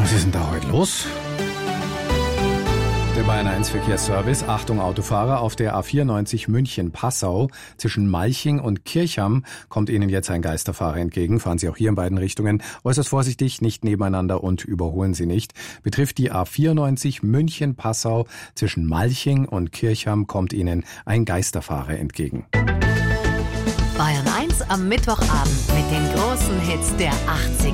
Was ist denn da heute los? Der Bayern 1 Verkehrsservice. Achtung Autofahrer, auf der A94 München-Passau zwischen Malching und Kirchham kommt Ihnen jetzt ein Geisterfahrer entgegen. Fahren Sie auch hier in beiden Richtungen äußerst vorsichtig, nicht nebeneinander und überholen Sie nicht. Betrifft die A94 München-Passau zwischen Malching und Kirchham kommt Ihnen ein Geisterfahrer entgegen. Bayern 1 am Mittwochabend mit den großen Hits der 80er.